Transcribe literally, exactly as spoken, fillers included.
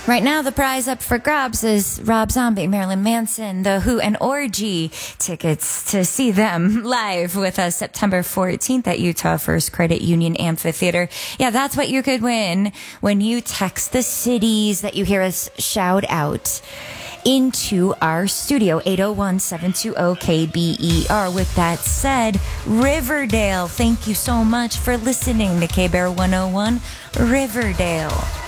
Right now, the prize up for grabs is Rob Zombie, Marilyn Manson, The Who, and Orgy tickets to see them live with us September fourteenth at Utah First Credit Union Amphitheater. Yeah, that's what you could win when you text the cities that you hear us shout out into our studio, eight oh one, seven two zero, K B E R. With that said, Riverdale, thank you so much for listening to K-Bear one oh one Riverdale.